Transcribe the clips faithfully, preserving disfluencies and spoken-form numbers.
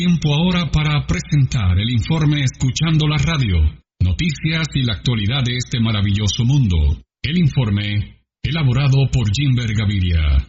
Tiempo ahora para presentar el informe Escuchando la Radio, noticias y la actualidad de este maravilloso mundo. El informe elaborado por Jimber Gaviria.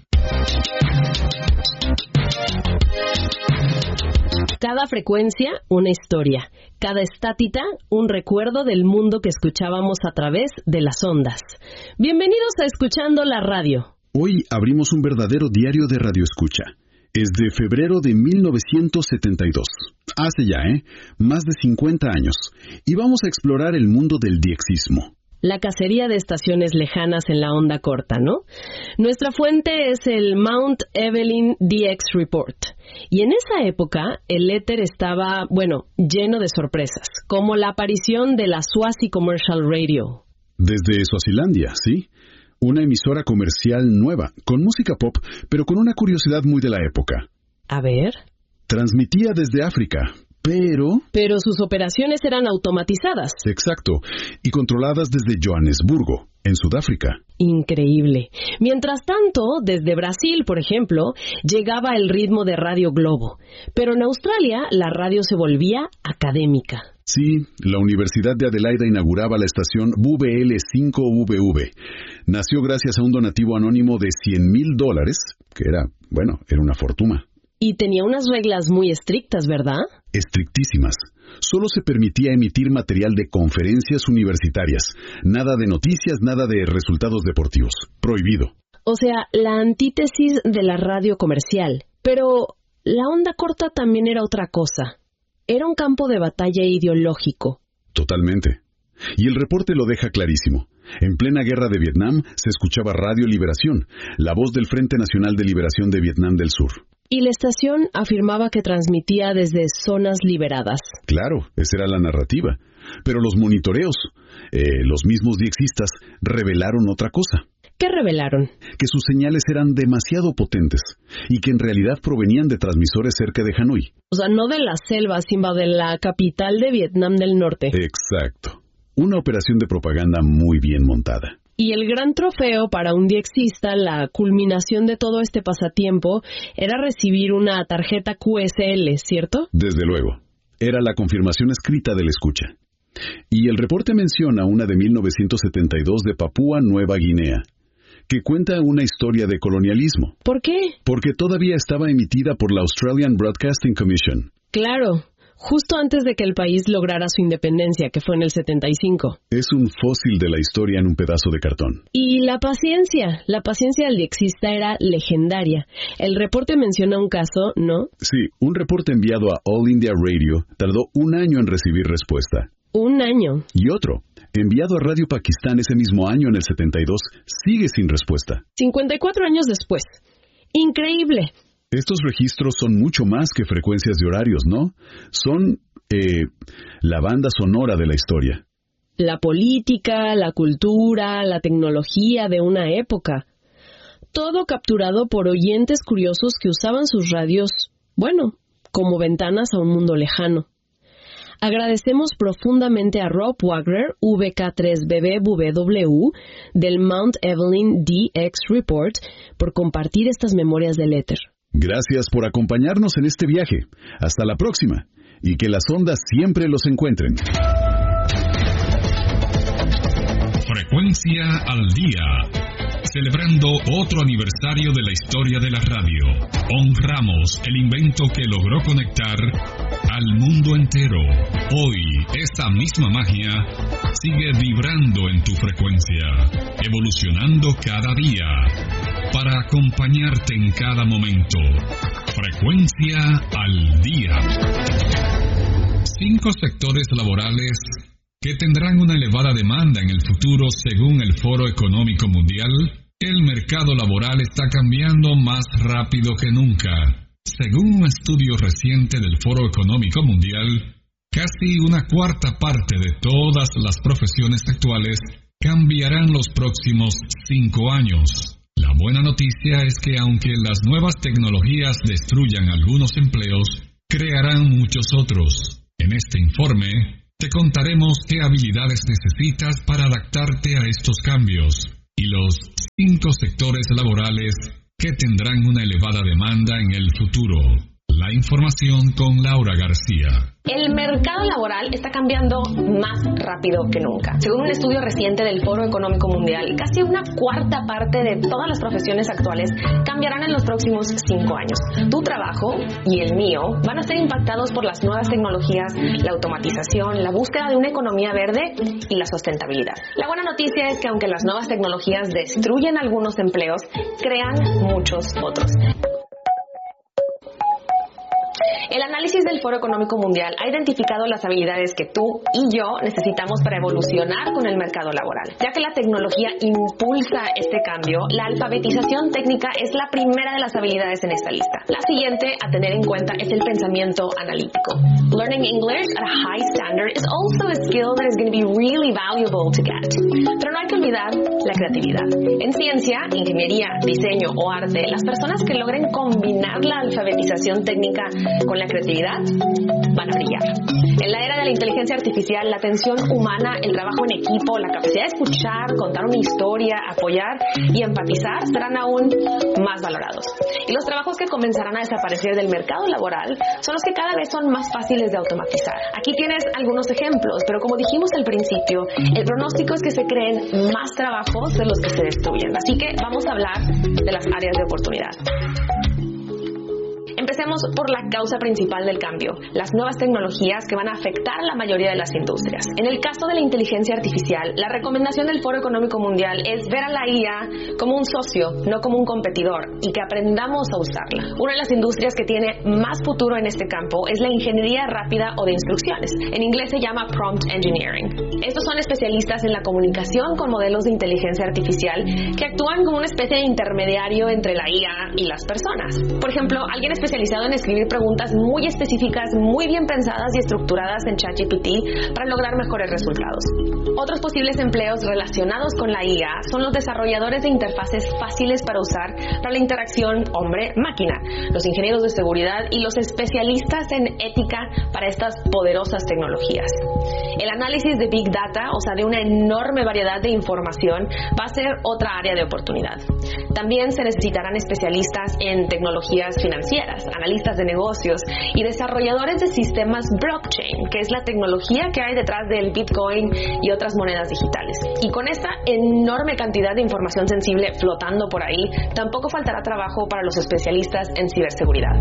Cada frecuencia, una historia. Cada estática, un recuerdo del mundo que escuchábamos a través de las ondas. Bienvenidos a Escuchando la Radio. Hoy abrimos un verdadero diario de radioescucha. Es de febrero de mil novecientos setenta y dos. Hace ya, ¿eh? Más de cincuenta años. Y vamos a explorar el mundo del diexismo. La cacería de estaciones lejanas en la onda corta, ¿no? Nuestra fuente es el Mount Evelyn D X Report. Y en esa época, el éter estaba, bueno, lleno de sorpresas, como la aparición de la Swazi Commercial Radio. Desde Suazilandia, ¿sí? Una emisora comercial nueva, con música pop, pero con una curiosidad muy de la época. A ver. Transmitía desde África, pero... Pero sus operaciones eran automatizadas. Exacto, y controladas desde Johannesburgo, en Sudáfrica. Increíble. Mientras tanto, desde Brasil, por ejemplo, llegaba el ritmo de Radio Globo. Pero en Australia, la radio se volvía académica. Sí, la Universidad de Adelaida inauguraba la estación V V L cinco V V. Nació gracias a un donativo anónimo de cien mil dólares, que era, bueno, era una fortuna. Y tenía unas reglas muy estrictas, ¿verdad? Estrictísimas. Solo se permitía emitir material de conferencias universitarias. Nada de noticias, nada de resultados deportivos. Prohibido. O sea, la antítesis de la radio comercial. Pero la onda corta también era otra cosa. Era un campo de batalla ideológico. Totalmente. Y el reporte lo deja clarísimo. En plena guerra de Vietnam se escuchaba Radio Liberación, la voz del Frente Nacional de Liberación de Vietnam del Sur. Y la estación afirmaba que transmitía desde zonas liberadas. Claro, esa era la narrativa. Pero los monitoreos, eh, los mismos diexistas, revelaron otra cosa. ¿Qué revelaron? Que sus señales eran demasiado potentes y que en realidad provenían de transmisores cerca de Hanoi. O sea, no de la selva, sino de la capital de Vietnam del Norte. Exacto. Una operación de propaganda muy bien montada. Y el gran trofeo para un diexista, la culminación de todo este pasatiempo, era recibir una tarjeta Q S L, ¿cierto? Desde luego. Era la confirmación escrita de la escucha. Y el reporte menciona una de mil novecientos setenta y dos de Papúa Nueva Guinea, que cuenta una historia de colonialismo. ¿Por qué? Porque todavía estaba emitida por la Australian Broadcasting Commission. Claro. Justo antes de que el país lograra su independencia, que fue en el setenta y cinco. Es un fósil de la historia en un pedazo de cartón. Y la paciencia, la paciencia del diexista era legendaria. El reporte menciona un caso, ¿no? Sí, un reporte enviado a All India Radio tardó un año en recibir respuesta. Un año. Y otro, enviado a Radio Pakistán ese mismo año en el setenta y dos, sigue sin respuesta. cincuenta y cuatro años después. Increíble. Estos registros son mucho más que frecuencias de horarios, ¿no? Son eh, la banda sonora de la historia. La política, la cultura, la tecnología de una época. Todo capturado por oyentes curiosos que usaban sus radios, bueno, como ventanas a un mundo lejano. Agradecemos profundamente a Rob Wagner, V K tres B B W W, del Mount Evelyn D X Report, por compartir estas memorias del éter. Gracias por acompañarnos en este viaje. Hasta la próxima. Y que las ondas siempre los encuentren. Frecuencia al día. Celebrando otro aniversario de la historia de la radio. Honramos el invento que logró conectar al mundo entero. Hoy, esa misma magia sigue vibrando en tu frecuencia, evolucionando cada día, para acompañarte en cada momento. Frecuencia al día. Cinco sectores laborales que tendrán una elevada demanda en el futuro según el Foro Económico Mundial. El mercado laboral está cambiando más rápido que nunca. Según un estudio reciente del Foro Económico Mundial, casi una cuarta parte de todas las profesiones actuales cambiarán los próximos cinco años. La buena noticia es que aunque las nuevas tecnologías destruyan algunos empleos, crearán muchos otros. En este informe, te contaremos qué habilidades necesitas para adaptarte a estos cambios y los cinco sectores laborales que tendrán una elevada demanda en el futuro. La información con Laura García. El mercado laboral está cambiando más rápido que nunca. Según un estudio reciente del Foro Económico Mundial, casi una cuarta parte de todas las profesiones actuales cambiarán en los próximos cinco años. Tu trabajo y el mío van a ser impactados por las nuevas tecnologías, la automatización, la búsqueda de una economía verde y la sustentabilidad. La buena noticia es que aunque las nuevas tecnologías destruyen algunos empleos, crean muchos otros. El análisis del Foro Económico Mundial ha identificado las habilidades que tú y yo necesitamos para evolucionar con el mercado laboral. Ya que la tecnología impulsa este cambio, la alfabetización técnica es la primera de las habilidades en esta lista. La siguiente a tener en cuenta es el pensamiento analítico. Learning English at a high standard is also a skill that is going to be really valuable to get. Pero no hay que olvidar la creatividad. En ciencia, ingeniería, diseño o arte, las personas que logren combinar la alfabetización técnica con la creatividad van a brillar. En la era de la inteligencia artificial, la atención humana, el trabajo en equipo, la capacidad de escuchar, contar una historia, apoyar y empatizar serán aún más valorados. Y los trabajos que comenzarán a desaparecer del mercado laboral son los que cada vez son más fáciles de automatizar. Aquí tienes algunos ejemplos, pero como dijimos al principio, el pronóstico es que se creen más trabajos de los que se destruyen. Así que vamos a hablar de las áreas de oportunidad. Empecemos por la causa principal del cambio, las nuevas tecnologías que van a afectar a la mayoría de las industrias. En el caso de la inteligencia artificial, la recomendación del Foro Económico Mundial es ver a la I A como un socio, no como un competidor, y que aprendamos a usarla. Una de las industrias que tiene más futuro en este campo es la ingeniería rápida o de instrucciones. En inglés se llama prompt engineering. Estos son especialistas en la comunicación con modelos de inteligencia artificial que actúan como una especie de intermediario entre la I A y las personas. Por ejemplo, alguien especializado en escribir preguntas muy específicas, muy bien pensadas y estructuradas en ChatGPT para lograr mejores resultados. Otros posibles empleos relacionados con la I A son los desarrolladores de interfaces fáciles para usar para la interacción hombre-máquina, los ingenieros de seguridad y los especialistas en ética para estas poderosas tecnologías. El análisis de Big Data, o sea, de una enorme variedad de información, va a ser otra área de oportunidad. También se necesitarán especialistas en tecnologías financieras, analistas de negocios y desarrolladores de sistemas blockchain, que es la tecnología que hay detrás del Bitcoin y otras monedas digitales. Y con esta enorme cantidad de información sensible flotando por ahí, tampoco faltará trabajo para los especialistas en ciberseguridad.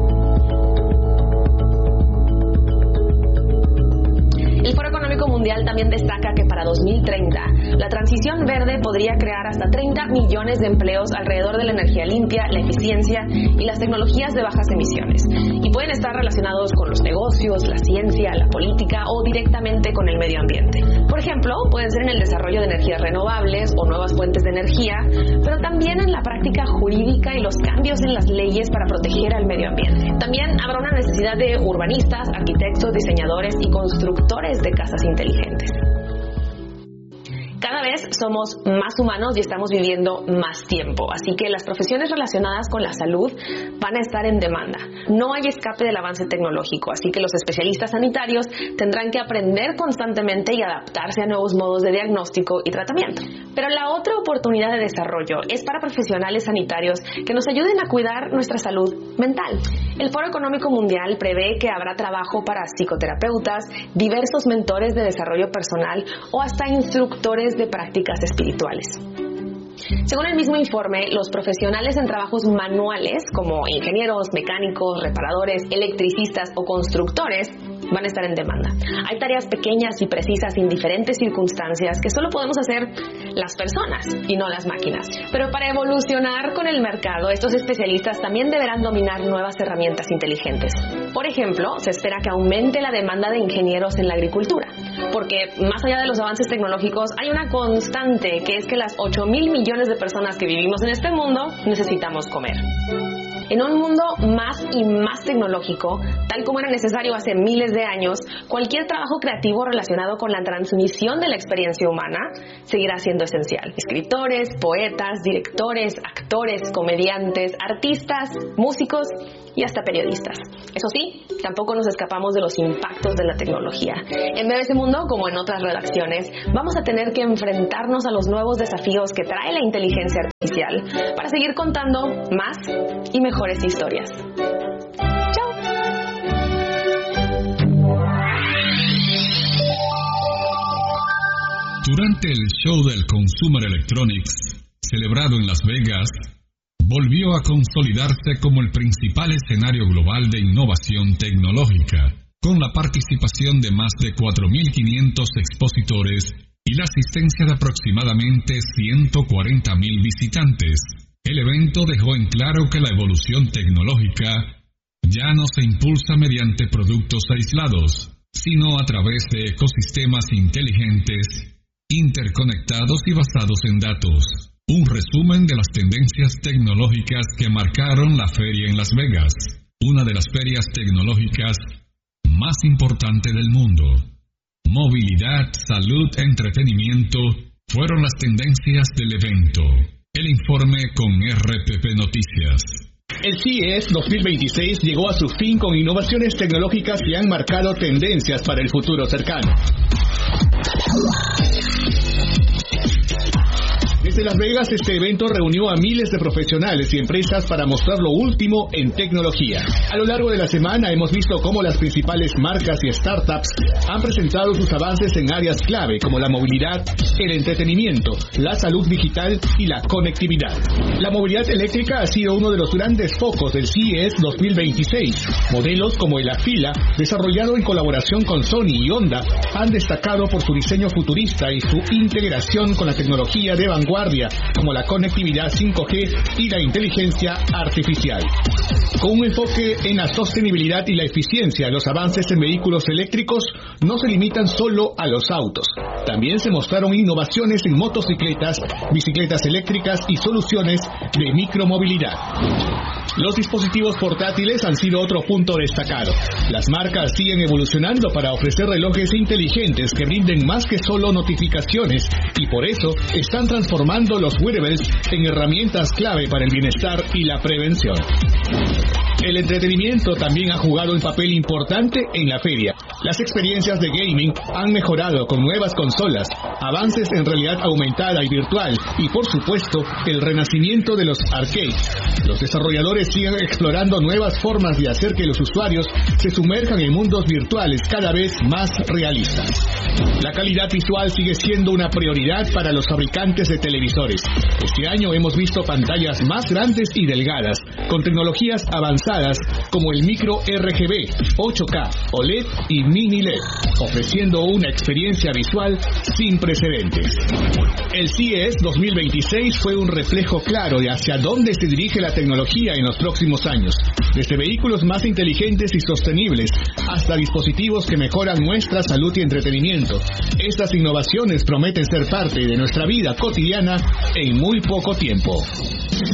El Foro Económico Mundial también destaca que para dos mil treinta, la transición verde podría crear hasta treinta millones de empleos alrededor de la energía limpia, la eficiencia y las tecnologías de bajas emisiones. Y pueden estar relacionados con los negocios, la ciencia, la política o directamente con el medio ambiente. Por ejemplo, pueden ser en el desarrollo de energías renovables o nuevas fuentes de energía, pero también en la práctica jurídica y los cambios en las leyes para proteger al medio ambiente. También habrá una necesidad de urbanistas, arquitectos, diseñadores y constructores de casas inteligentes. Cada vez somos más humanos y estamos viviendo más tiempo, así que las profesiones relacionadas con la salud van a estar en demanda. No hay escape del avance tecnológico, así que los especialistas sanitarios tendrán que aprender constantemente y adaptarse a nuevos modos de diagnóstico y tratamiento. Pero la otra oportunidad de desarrollo es para profesionales sanitarios que nos ayuden a cuidar nuestra salud mental. El Foro Económico Mundial prevé que habrá trabajo para psicoterapeutas, diversos mentores de desarrollo personal o hasta instructores de prácticas espirituales. Según el mismo informe, los profesionales en trabajos manuales como ingenieros, mecánicos, reparadores, electricistas o constructores van a estar en demanda. Hay tareas pequeñas y precisas en diferentes circunstancias que solo podemos hacer las personas y no las máquinas. Pero para evolucionar con el mercado, estos especialistas también deberán dominar nuevas herramientas inteligentes. Por ejemplo, se espera que aumente la demanda de ingenieros en la agricultura, porque más allá de los avances tecnológicos, hay una constante que es que las ocho mil millones de personas que vivimos en este mundo necesitamos comer. En un mundo más y más tecnológico, tal como era necesario hace miles de años, cualquier trabajo creativo relacionado con la transmisión de la experiencia humana seguirá siendo esencial. Escritores, poetas, directores, actores, comediantes, artistas, músicos y hasta periodistas. Eso sí, tampoco nos escapamos de los impactos de la tecnología. En B B C Mundo, como en otras redacciones, vamos a tener que enfrentarnos a los nuevos desafíos que trae la inteligencia artificial para seguir contando más y mejores historias. ¡Chao! Durante el show del Consumer Electronics, celebrado en Las Vegas, volvió a consolidarse como el principal escenario global de innovación tecnológica, con la participación de más de cuatro mil quinientos expositores y la asistencia de aproximadamente ciento cuarenta mil visitantes. El evento dejó en claro que la evolución tecnológica ya no se impulsa mediante productos aislados, sino a través de ecosistemas inteligentes, interconectados y basados en datos. Un resumen de las tendencias tecnológicas que marcaron la feria en Las Vegas, una de las ferias tecnológicas más importantes del mundo. Movilidad, salud, entretenimiento fueron las tendencias del evento. El informe con R P P Noticias. El C E S dos mil veintiséis llegó a su fin con innovaciones tecnológicas que han marcado tendencias para el futuro cercano. Desde Las Vegas, este evento reunió a miles de profesionales y empresas para mostrar lo último en tecnología. A lo largo de la semana hemos visto cómo las principales marcas y startups han presentado sus avances en áreas clave como la movilidad, el entretenimiento, la salud digital y la conectividad. La movilidad eléctrica ha sido uno de los grandes focos del C E S dos mil veintiséis. Modelos como el Afila, desarrollado en colaboración con Sony y Honda, han destacado por su diseño futurista y su integración con la tecnología de vanguardia como la conectividad cinco G y la inteligencia artificial. Con un enfoque en la sostenibilidad y la eficiencia, los avances en vehículos eléctricos no se limitan solo a los autos. También se mostraron innovaciones en motocicletas, bicicletas eléctricas y soluciones de micromovilidad. Los dispositivos portátiles han sido otro punto destacado. Las marcas siguen evolucionando para ofrecer relojes inteligentes que brinden más que solo notificaciones y por eso están transformando los wearables en herramientas clave para el bienestar y la prevención. El entretenimiento también ha jugado un papel importante en la feria. Las experiencias de gaming han mejorado con nuevas consolas, avances en realidad aumentada y virtual y, por supuesto, el renacimiento de los arcades. Los desarrolladores siguen explorando nuevas formas de hacer que los usuarios se sumerjan en mundos virtuales cada vez más realistas. La calidad visual sigue siendo una prioridad para los fabricantes de televisores. Este año hemos visto pantallas más grandes y delgadas, con tecnologías avanzadas como el micro R G B, ocho K, O L E D y mini L E D, ofreciendo una experiencia visual sin precedentes. El C E S dos mil veintiséis fue un reflejo claro de hacia dónde se dirige la tecnología en los próximos años, desde vehículos más inteligentes y sostenibles hasta dispositivos que mejoran nuestra salud y entretenimiento. Estas innovaciones prometen ser parte de nuestra vida cotidiana en muy poco tiempo.